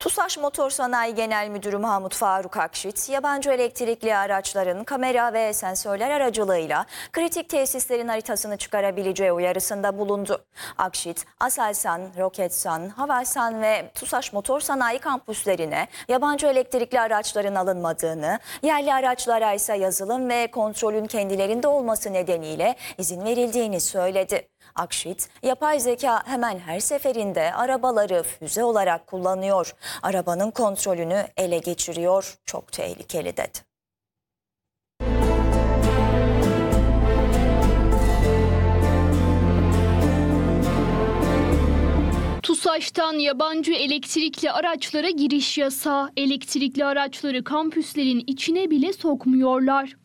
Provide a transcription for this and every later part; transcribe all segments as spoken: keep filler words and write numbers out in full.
TUSAŞ Motor Sanayi Genel Müdürü Mahmut Faruk Akşit, yabancı elektrikli araçların kamera ve sensörler aracılığıyla kritik tesislerin haritasını çıkarabileceği uyarısında bulundu. Akşit, Aselsan, Roketsan, Havelsan ve TUSAŞ Motor Sanayi kampüslerine yabancı elektrikli araçların alınmadığını, yerli araçlara ise yazılım ve kontrolün kendilerinde olması nedeniyle izin verildiğini söyledi. Akşit, yapay zeka hemen her seferinde arabaları füze olarak kullanıyor. Arabanın kontrolünü ele geçiriyor. Çok tehlikeli dedi. TUSAŞ'tan yabancı elektrikli araçlara giriş yasağı, elektrikli araçları kampüslerin içine bile sokmuyorlar.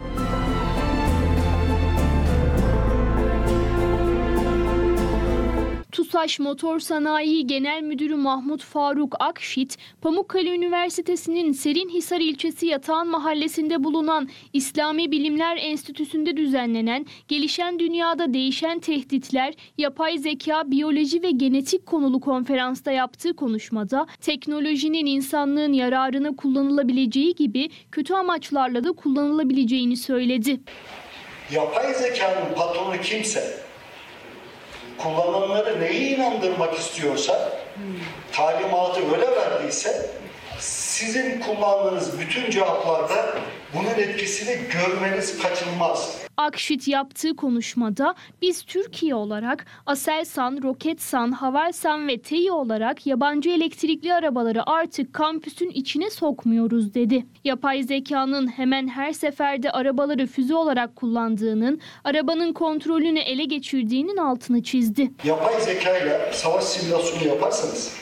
TUSAŞ Motor Sanayi Genel Müdürü Mahmut Faruk Akşit, Pamukkale Üniversitesi'nin Serinhisar ilçesi Yatağan Mahallesi'nde bulunan İslami Bilimler Enstitüsü'nde düzenlenen Gelişen Dünyada Değişen Tehditler, Yapay Zeka, Biyoloji ve Genetik konulu konferansta yaptığı konuşmada teknolojinin insanlığın yararına kullanılabileceği gibi kötü amaçlarla da kullanılabileceğini söyledi. Yapay zekanın patronu kimse, kullananları neyi inandırmak istiyorsa, talimatı öyle verdiyse, sizin kullandığınız bütün cevaplarda bunun etkisini görmeniz kaçınılmaz. Akşit yaptığı konuşmada biz Türkiye olarak Aselsan, Roketsan, Havelsan ve TEİ olarak yabancı elektrikli arabaları artık kampüsün içine sokmuyoruz dedi. Yapay zekanın hemen her seferde arabaları füze olarak kullandığının, arabanın kontrolünü ele geçirdiğinin altını çizdi. Yapay zekayla savaş simülasyonu yaparsanız,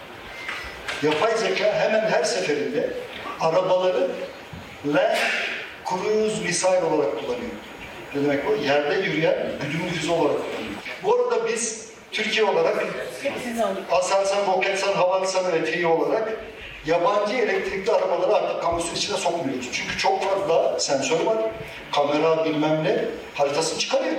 yapay zeka hemen her seferinde arabaları land cruise missile olarak kullanıyor. Ne demek bu? Yerde yürüyen güdümlü füze olarak kullanıyor. Bu arada biz Türkiye olarak Aselsan, Roketsan, Havelsan ve TEİ olarak yabancı elektrikli arabaları artık kampüsün içine sokmuyoruz. Çünkü çok fazla sensör var, kamera bilmem ne haritasını çıkarıyor.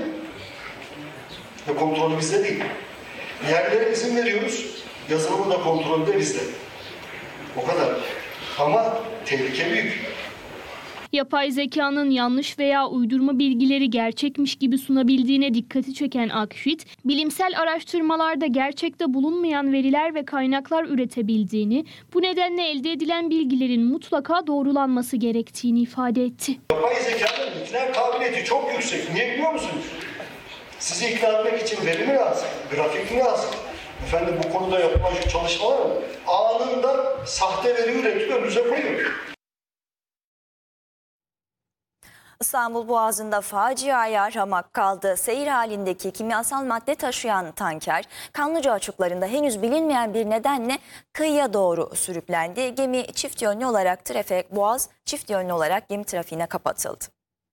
Ve kontrolü bizde değil. Yerlere izin veriyoruz, yazılımı da kontrolü de bizde. O kadar. Ama tehlike büyük. Yapay zekanın yanlış veya uydurma bilgileri gerçekmiş gibi sunabildiğine dikkati çeken Akşit, bilimsel araştırmalarda gerçekte bulunmayan veriler ve kaynaklar üretebildiğini, bu nedenle elde edilen bilgilerin mutlaka doğrulanması gerektiğini ifade etti. Yapay zekanın ikna kabiliyeti çok yüksek. Niye biliyor musunuz? Sizi ikna etmek için veri mi lazım? Grafik mi lazım? Efendim bu konuda yapılan şu çalışmalar mı? Anında sahte veri üretiyor, önünüze koyuyor. İstanbul Boğazı'nda faciaya ramak kaldı. Seyir halindeki kimyasal madde taşıyan tanker Kanlıca açıklarında henüz bilinmeyen bir nedenle kıyıya doğru sürüklendi. Gemi çift yönlü olarak trafiğe, Boğaz çift yönlü olarak gemi trafiğine kapatıldı.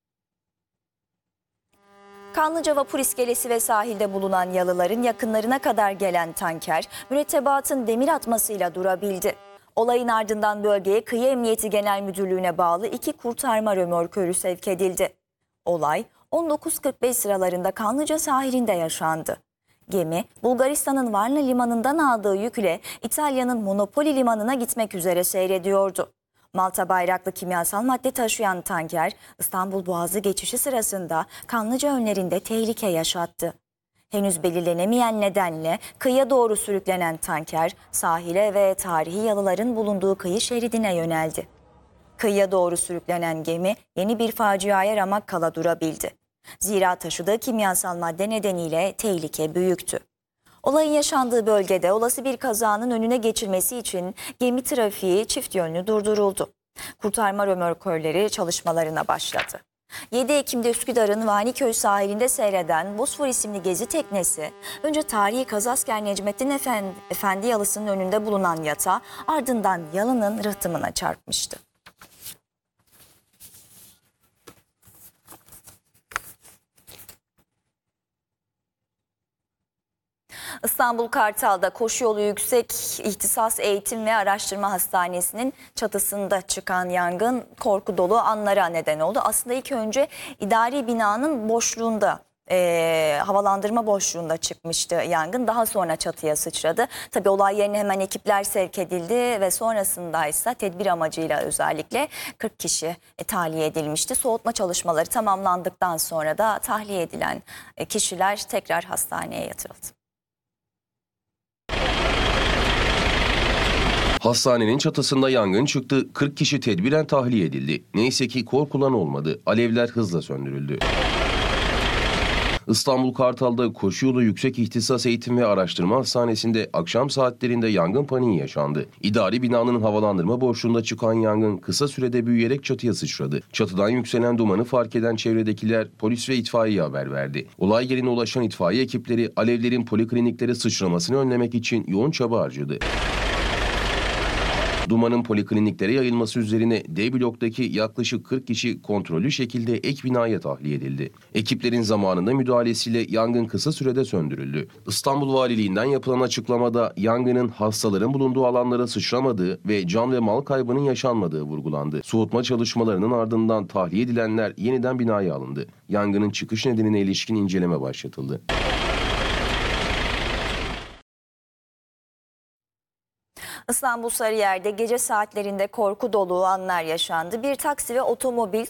Kanlıca Vapur İskelesi ve sahilde bulunan yalıların yakınlarına kadar gelen tanker mürettebatın demir atmasıyla durabildi. Olayın ardından bölgeye Kıyı Emniyeti Genel Müdürlüğü'ne bağlı iki kurtarma römorkörü sevk edildi. Olay on dokuz kırk beş sıralarında Kanlıca sahilinde yaşandı. Gemi Bulgaristan'ın Varna limanından aldığı yükle İtalya'nın Monopoli limanına gitmek üzere seyrediyordu. Malta bayraklı kimyasal madde taşıyan tanker İstanbul Boğazı geçişi sırasında Kanlıca önlerinde tehlike yaşattı. Henüz belirlenemeyen nedenle kıyıya doğru sürüklenen tanker sahile ve tarihi yalıların bulunduğu kıyı şeridine yöneldi. Kıyıya doğru sürüklenen gemi yeni bir faciaya ramak kala durabildi. Zira taşıdığı kimyasal madde nedeniyle tehlike büyüktü. Olayın yaşandığı bölgede olası bir kazanın önüne geçilmesi için gemi trafiği çift yönlü durduruldu. Kurtarma römorkörleri çalışmalarına başladı. yedi Ekim'de Üsküdar'ın Vaniköy sahilinde seyreden Bosfor isimli gezi teknesi önce tarihi Kazasker Necmettin Efendi, Efendi yalısının önünde bulunan yatağa, ardından yalının rıhtımına çarpmıştı. İstanbul Kartal'da Koşuyolu Yüksek İhtisas Eğitim ve Araştırma Hastanesi'nin çatısında çıkan yangın korku dolu anlara neden oldu. Aslında ilk önce idari binanın boşluğunda e, havalandırma boşluğunda çıkmıştı yangın. Daha sonra çatıya sıçradı. Tabii olay yerine hemen ekipler sevk edildi ve sonrasında ise tedbir amacıyla özellikle kırk kişi e, tahliye edilmişti. Soğutma çalışmaları tamamlandıktan sonra da tahliye edilen e, kişiler tekrar hastaneye yatırıldı. Hastanenin çatısında yangın çıktı, kırk kişi tedbiren tahliye edildi. Neyse ki korkulan olmadı, alevler hızla söndürüldü. İstanbul Kartal'da Koşuyolu Yüksek İhtisas Eğitim ve Araştırma Hastanesi'nde akşam saatlerinde yangın paniği yaşandı. İdari binanın havalandırma boşluğunda çıkan yangın kısa sürede büyüyerek çatıya sıçradı. Çatıdan yükselen dumanı fark eden çevredekiler polis ve itfaiyeye haber verdi. Olay yerine ulaşan itfaiye ekipleri alevlerin polikliniklere sıçramasını önlemek için yoğun çaba harcadı. Dumanın polikliniklere yayılması üzerine D bloktaki yaklaşık kırk kişi kontrollü şekilde ek binaya tahliye edildi. Ekiplerin zamanında müdahalesiyle yangın kısa sürede söndürüldü. İstanbul Valiliğinden yapılan açıklamada yangının hastaların bulunduğu alanlara sıçramadığı ve can ve mal kaybının yaşanmadığı vurgulandı. Soğutma çalışmalarının ardından tahliye edilenler yeniden binaya alındı. Yangının çıkış nedenine ilişkin inceleme başlatıldı. İstanbul Sarıyer'de gece saatlerinde korku dolu anlar yaşandı. Bir taksi ve otomobil